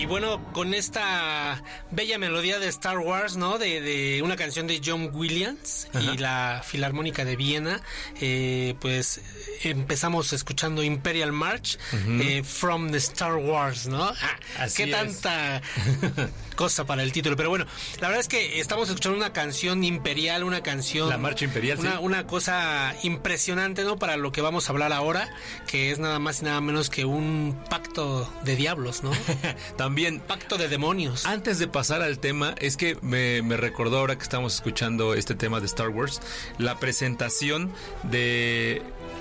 bueno, con esta bella melodía de Star Wars, ¿no? De una canción de John Williams. Ajá. Y la Filarmónica de Viena, pues empezamos escuchando Imperial March, from the Star Wars, ¿no? Así qué es. Tanta cosa para el título, pero bueno, la verdad es que estamos escuchando una canción imperial, una canción... La marcha imperial, una cosa impresionante, ¿no? Para lo que vamos a hablar ahora, que es nada más y nada menos que un pacto de diablos, ¿no? También... Pacto de demonios. Antes de pasar al tema, es que me recordó ahora que estamos escuchando este tema de Star Wars, la presentación de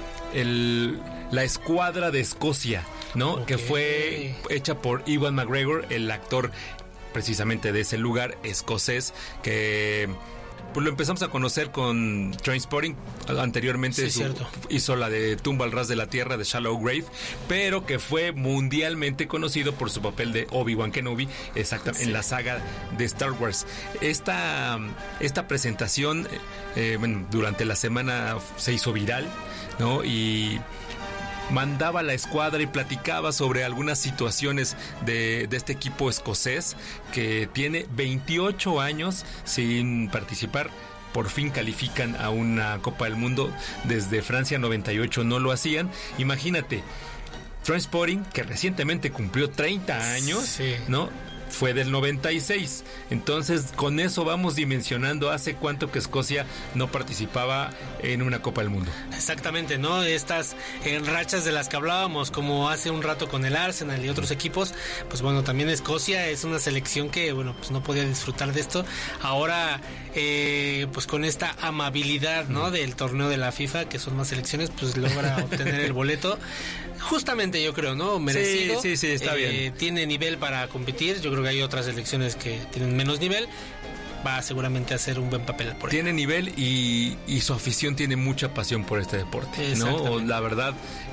la escuadra de Escocia, ¿no? Okay. Que fue hecha por Ewan McGregor, el actor precisamente de ese lugar escocés, que pues lo empezamos a conocer con Trainspotting. Anteriormente hizo la de Tumba al ras de la tierra, de Shallow Grave, pero que fue mundialmente conocido por su papel de Obi-Wan Kenobi, exactamente, en la saga de Star Wars. Esta presentación, bueno, durante la semana se hizo viral, ¿no? Y mandaba a la escuadra y platicaba sobre algunas situaciones de este equipo escocés que tiene 28 años sin participar. Por fin califican a una Copa del Mundo. Desde Francia 98 no lo hacían. Imagínate, Trainspotting, que recientemente cumplió 30 años, sí, ¿no? Fue del 96. Entonces, con eso vamos dimensionando hace cuánto que Escocia no participaba en una Copa del Mundo. Exactamente, ¿no? Estas rachas de las que hablábamos, como hace un rato con el Arsenal y otros equipos, pues bueno, también Escocia es una selección que, bueno, pues no podía disfrutar de esto. Ahora, pues con esta amabilidad, ¿no? Del torneo de la FIFA, que son más selecciones, pues logra obtener el boleto. Justamente, yo creo, ¿no? Merecido. Sí, está bien. Tiene nivel para competir. Yo creo que hay otras selecciones que tienen menos nivel. Va seguramente a hacer un buen papel por Tiene nivel y su afición tiene mucha pasión por este deporte, ¿no? La verdad,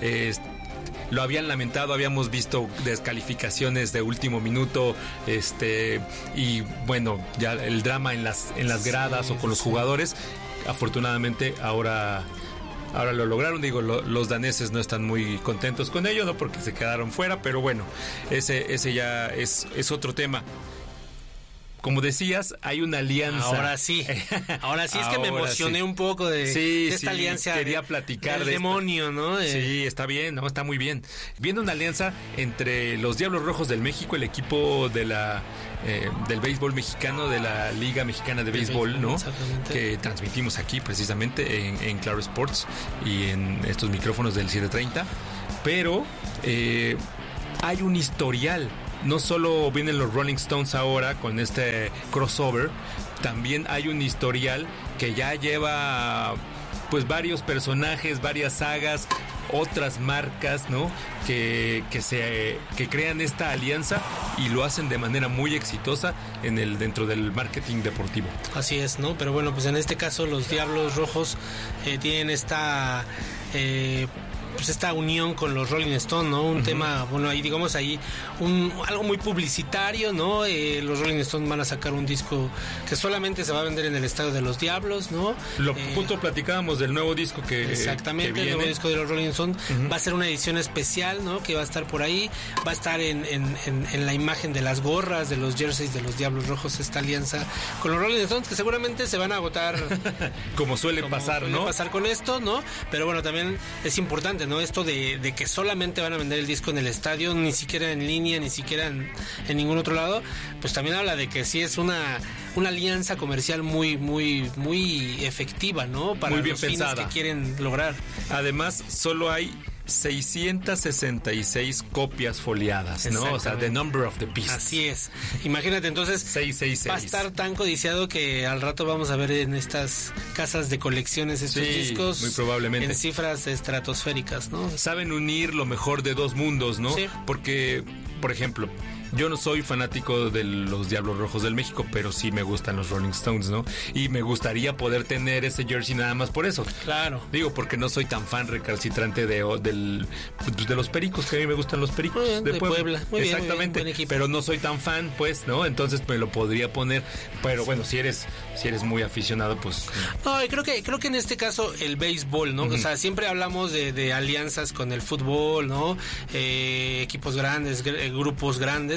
lo habían lamentado, habíamos visto descalificaciones de último minuto, y bueno, ya el drama en las gradas o con los jugadores. Afortunadamente ahora lo lograron. Digo, los daneses no están muy contentos con ello, ¿no? Porque se quedaron fuera, pero bueno, ese ya es otro tema. Como decías, hay una alianza. Ahora sí es que me emocioné un poco de esta alianza. Quería platicar del de demonio, ¿no? Sí, está bien, no, está muy bien. Viendo una alianza entre los Diablos Rojos del México, el equipo de del béisbol mexicano, de la Liga Mexicana de Béisbol, ¿no? Que transmitimos aquí precisamente en Claro Sports y en estos micrófonos del 730. Pero hay un historial. No solo vienen los Rolling Stones ahora con este crossover, también hay un historial que ya lleva pues varios personajes, varias sagas, otras marcas, ¿no? Que crean esta alianza y lo hacen de manera muy exitosa dentro del marketing deportivo. Así es, ¿no? Pero bueno, pues en este caso los Diablos Rojos tienen esta unión con los Rolling Stones, ¿no? Un tema, bueno, ahí digamos algo muy publicitario, ¿no? Los Rolling Stones van a sacar un disco que solamente se va a vender en el Estadio de los Diablos, ¿no? Justo platicábamos del nuevo disco exactamente, que viene. El nuevo disco de los Rolling Stones va a ser una edición especial, ¿no? Que va a estar por ahí, va a estar en la imagen de las gorras, de los jerseys de los Diablos Rojos, esta alianza con los Rolling Stones, que seguramente se van a agotar como suele pasar, ¿no? Pasar con esto, ¿no? Pero bueno, también es importante, ¿no? Esto de que solamente van a vender el disco en el estadio, ni siquiera en línea, ni siquiera en ningún otro lado, pues también habla de que sí es una alianza comercial muy, muy, muy efectiva, ¿no? Para muy bien los pensada. fines que quieren lograr. Además, solo hay 666 copias foliadas, ¿no? O sea, the number of the beast. Así es. Imagínate, entonces 666. Va a estar tan codiciado que al rato vamos a ver en estas casas de colecciones estos discos. Muy probablemente. En cifras estratosféricas, ¿no? Saben unir lo mejor de dos mundos, ¿no? Sí. Porque, por ejemplo, yo no soy fanático de los Diablos Rojos del México, pero sí me gustan los Rolling Stones, ¿no? Y me gustaría poder tener ese jersey nada más por eso. Claro. Digo, porque no soy tan fan recalcitrante de los Pericos, que a mí me gustan los Pericos de Puebla. Muy bien, exactamente. Muy bien, pero no soy tan fan, pues, ¿no? Entonces me lo podría poner. Pero bueno, si eres muy aficionado, pues. No, y creo que en este caso el béisbol, ¿no? O sea, siempre hablamos de alianzas con el fútbol, ¿no? Equipos grandes, grupos grandes.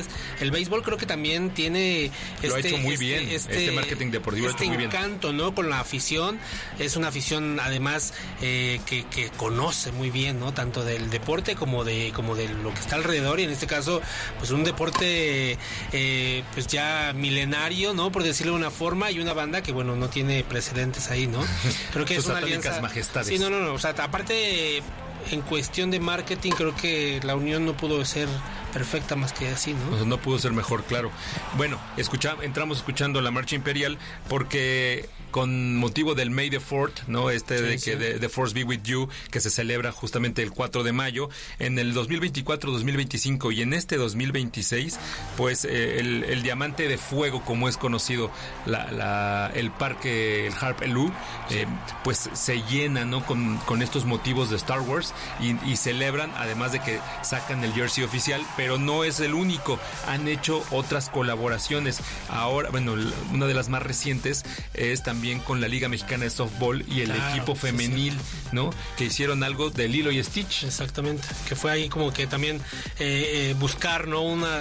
Entonces, el béisbol creo que también tiene lo ha hecho muy bien. Este marketing deportivo lo ha hecho muy bien. Encanto, ¿no? Con la afición. Es una afición, además, que conoce muy bien, ¿no? Tanto del deporte como de lo que está alrededor. Y en este caso, pues un deporte pues ya milenario, ¿no? Por decirlo de una forma, y una banda que, bueno, no tiene precedentes ahí, ¿no? Creo que es una alianza. Majestades. Sí, no. O sea, aparte, en cuestión de marketing, creo que la unión no pudo ser perfecta más que así, ¿no? No pudo ser mejor, claro. Bueno, entramos escuchando la Marcha Imperial porque con motivo del May the 4th, ¿no? The Force Be With You, que se celebra justamente el 4 de mayo, en el 2024, 2025 y en este 2026, pues el Diamante de Fuego, como es conocido el parque, el Harp Elú, pues se llena, ¿no? Con estos motivos de Star Wars y celebran, además de que sacan el jersey oficial, pero no es el único. Han hecho otras colaboraciones. Ahora, bueno, una de las más recientes es también con la Liga Mexicana de Softball y el equipo femenil, sí. ¿No? Que hicieron algo de Lilo y Stitch. Exactamente. Que fue ahí como que también buscar, ¿no? Una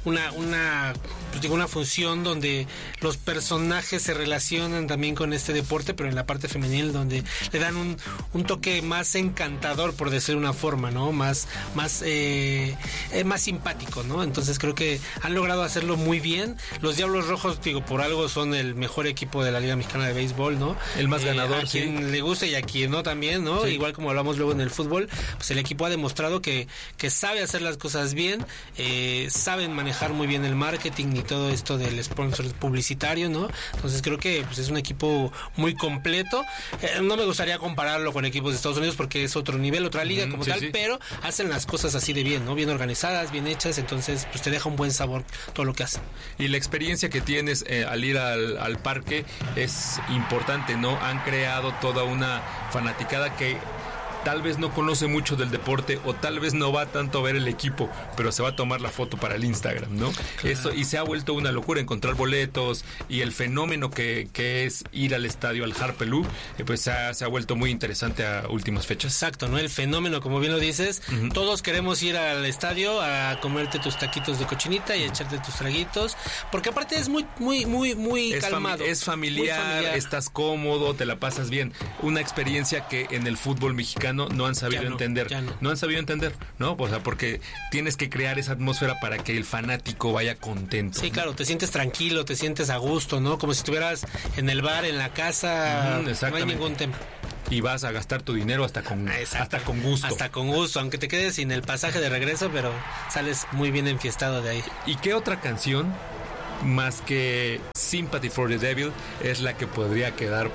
función donde los personajes se relacionan también con este deporte, pero en la parte femenil, donde le dan un toque más encantador, por decir una forma, ¿no? Más simpático, ¿no? Entonces creo que han logrado hacerlo muy bien. Los Diablos Rojos, por algo son el mejor equipo de la Liga Mexicana de Béisbol, ¿no? El más ganador, a quien le gusta y a quien no también, ¿no? Sí. Igual como hablamos luego en el fútbol, pues el equipo ha demostrado que sabe hacer las cosas bien, saben manejar muy bien el marketing y todo esto del sponsor publicitario, ¿no? Entonces creo que pues, es un equipo muy completo. No me gustaría compararlo con equipos de Estados Unidos porque es otro nivel, otra liga como tal, pero hacen las cosas así de bien, ¿no? Bien organizadas, bien hechas, entonces pues te deja un buen sabor todo lo que hacen. Y la experiencia que tienes al ir al parque es importante, ¿no? Han creado toda una fanaticada que tal vez no conoce mucho del deporte o tal vez no va tanto a ver el equipo, pero se va a tomar la foto para el Instagram, ¿no? Claro. Eso, y se ha vuelto una locura encontrar boletos y el fenómeno que es ir al estadio, al Harp Elú, pues se ha vuelto muy interesante a últimas fechas. Exacto, ¿no? El fenómeno, como bien lo dices, todos queremos ir al estadio a comerte tus taquitos de cochinita y echarte tus traguitos, porque aparte es muy calmado. Es familiar, estás cómodo, te la pasas bien. Una experiencia que en el fútbol mexicano no han sabido entender. No han sabido entender, ¿no? O sea, porque tienes que crear esa atmósfera para que el fanático vaya contento. Sí, ¿no? Claro, te sientes tranquilo, te sientes a gusto, ¿no? Como si estuvieras en el bar, en la casa, no hay ningún tema. Y vas a gastar tu dinero hasta con gusto. Hasta con gusto, aunque te quedes sin el pasaje de regreso, pero sales muy bien enfiestado de ahí. ¿Y qué otra canción más que Sympathy for the Devil es la que podría quedar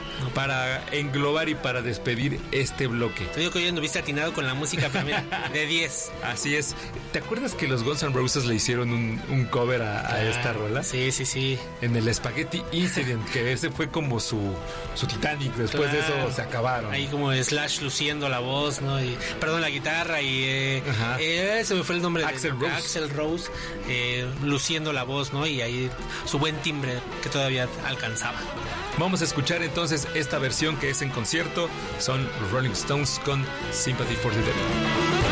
para englobar y para despedir este bloque? Te digo que hoy anduviste atinado con la música, pero mira, de 10. Así es. ¿Te acuerdas que los Guns N' Roses le hicieron un cover a esta rola? Sí. En el Spaghetti Incident, que ese fue como su Titanic. Después de eso se acabaron. Ahí como Slash luciendo la voz, ¿no? Perdón, la guitarra y se me fue el nombre de Axl Rose luciendo la voz, ¿no? Y ahí su buen timbre que todavía alcanzaba. Vamos a escuchar entonces esta versión que es en concierto. Son los Rolling Stones con Sympathy for the Devil.